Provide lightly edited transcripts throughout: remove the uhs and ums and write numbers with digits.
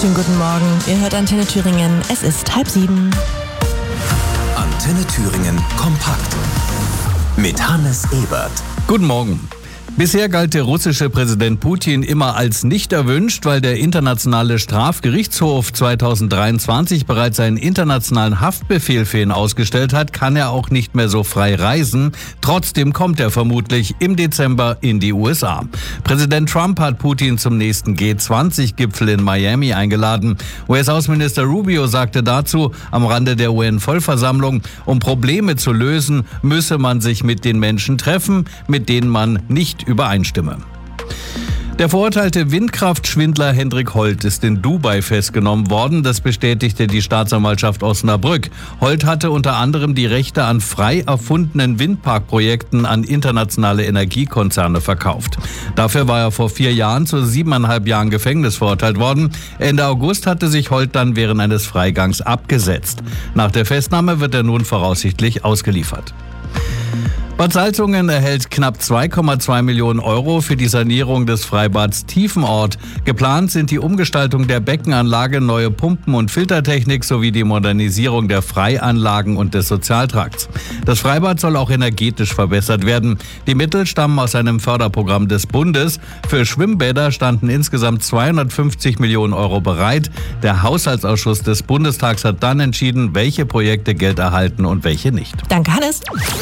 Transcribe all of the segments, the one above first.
Schönen guten Morgen. Ihr hört Antenne Thüringen. Es ist 6:30. Antenne Thüringen kompakt mit Hannes Ebert. Guten Morgen. Bisher galt der russische Präsident Putin immer als nicht erwünscht, weil der Internationale Strafgerichtshof 2023 bereits einen internationalen Haftbefehl für ihn ausgestellt hat, kann er auch nicht mehr so frei reisen. Trotzdem kommt er vermutlich im Dezember in die USA. Präsident Trump hat Putin zum nächsten G20-Gipfel in Miami eingeladen. US-Außenminister Rubio sagte dazu am Rande der UN-Vollversammlung, um Probleme zu lösen, müsse man sich mit den Menschen treffen, mit denen man nicht übereinstimme. Der verurteilte Windkraftschwindler Hendrik Holt ist in Dubai festgenommen worden. Das bestätigte die Staatsanwaltschaft Osnabrück. Holt hatte unter anderem die Rechte an frei erfundenen Windparkprojekten an internationale Energiekonzerne verkauft. Dafür war er vor 4 Jahren zu 7,5 Jahren Gefängnis verurteilt worden. Ende August hatte sich Holt dann während eines Freigangs abgesetzt. Nach der Festnahme wird er nun voraussichtlich ausgeliefert. Bad Salzungen erhält knapp 2,2 Millionen Euro für die Sanierung des Freibads Tiefenort. Geplant sind die Umgestaltung der Beckenanlage, neue Pumpen- und Filtertechnik sowie die Modernisierung der Freianlagen und des Sozialtrakts. Das Freibad soll auch energetisch verbessert werden. Die Mittel stammen aus einem Förderprogramm des Bundes. Für Schwimmbäder standen insgesamt 250 Millionen Euro bereit. Der Haushaltsausschuss des Bundestags hat dann entschieden, welche Projekte Geld erhalten und welche nicht. Danke, Hannes.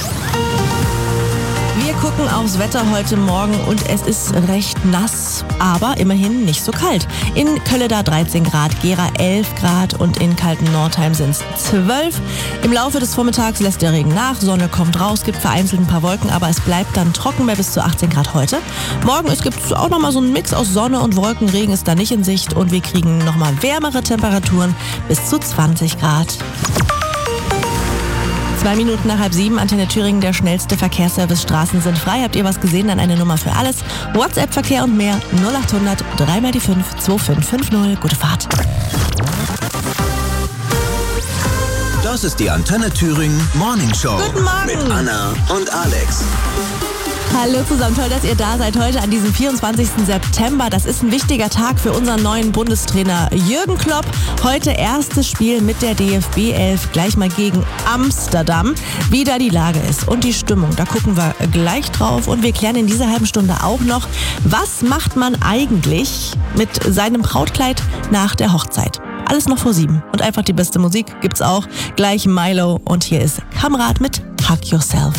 Wir gucken aufs Wetter heute Morgen und es ist recht nass, aber immerhin nicht so kalt. In Kölleda 13 Grad, Gera 11 Grad und in Kalten-Nordheim sind es 12. Im Laufe des Vormittags lässt der Regen nach, Sonne kommt raus, gibt vereinzelt ein paar Wolken, aber es bleibt dann trocken bei bis zu 18 Grad heute. Morgen gibt es auch nochmal so einen Mix aus Sonne und Wolken, Regen ist da nicht in Sicht und wir kriegen nochmal wärmere Temperaturen bis zu 20 Grad. 2 Minuten nach 6:30, Antenne Thüringen, der schnellste Verkehrsservice. Straßen sind frei. Habt ihr was gesehen? Dann eine Nummer für alles. WhatsApp-Verkehr und mehr 0800 3x5 2550. Gute Fahrt. Das ist die Antenne Thüringen Morning Show. Guten Morgen. Mit Anna und Alex. Hallo zusammen, toll, dass ihr da seid heute an diesem 24. September. Das ist ein wichtiger Tag für unseren neuen Bundestrainer Jürgen Klopp. Heute erstes Spiel mit der DFB 11, gleich mal gegen Amsterdam. Wie da die Lage ist und die Stimmung, da gucken wir gleich drauf. Und wir klären in dieser halben Stunde auch noch, was macht man eigentlich mit seinem Brautkleid nach der Hochzeit? Alles noch vor 7. Und einfach die beste Musik gibt's auch. Gleich Milo und hier ist Kamerad mit Hug Yourself.